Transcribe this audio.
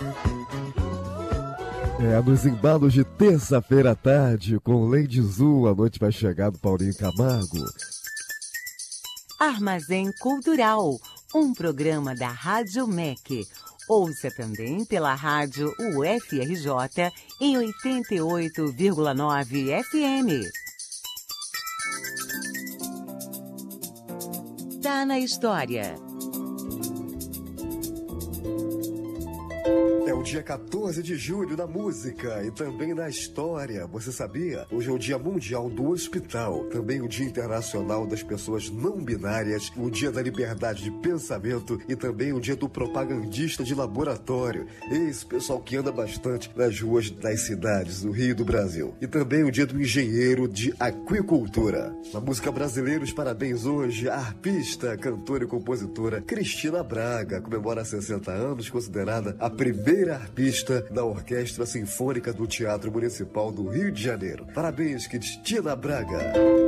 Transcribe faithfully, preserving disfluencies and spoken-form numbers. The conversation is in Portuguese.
É, nos embalos de terça-feira à tarde, com Lady Zu, a noite vai chegar do Paulinho Camargo. Armazém Cultural, um programa da Rádio M E C. Ouça também pela rádio U F R J em oitenta e oito vírgula nove F M. Tá na história. É o dia quatorze de julho da música e também da história. Você sabia? Hoje é o Dia Mundial do Hospital, também o Dia Internacional das Pessoas Não Binárias, o Dia da Liberdade de Pensamento e também o Dia do Propagandista de Laboratório. Esse pessoal que anda bastante nas ruas das cidades do Rio e do Brasil. E também o Dia do Engenheiro de Aquicultura. Na música brasileira, os parabéns hoje à arpista, cantora e compositora Cristina Braga, comemora sessenta anos, considerada a primeira arpista da Orquestra Sinfônica do Teatro Municipal do Rio de Janeiro. Parabéns, Cristina Braga!